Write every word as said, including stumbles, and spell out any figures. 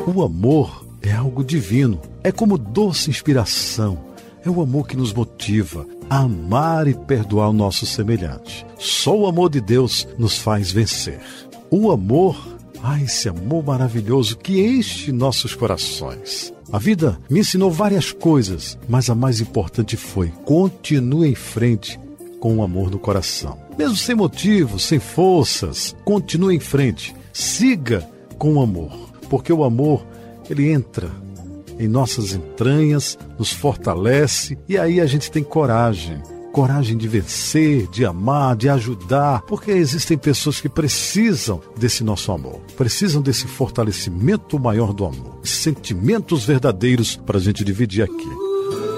O amor é algo divino, é como doce inspiração. É o amor que nos motiva a amar e perdoar o nosso semelhante. Só o amor de Deus nos faz vencer. O amor, ah, esse amor maravilhoso que enche nossos corações. A vida me ensinou várias coisas, mas a mais importante foi: continue em frente com o amor no coração. Mesmo sem motivo, sem forças, continue em frente. Siga com o amor, porque o amor, ele entra em nossas entranhas, nos fortalece, e aí a gente tem coragem. Coragem de vencer, de amar, de ajudar, porque existem pessoas que precisam desse nosso amor, precisam desse fortalecimento maior do amor, sentimentos verdadeiros para a gente dividir aqui.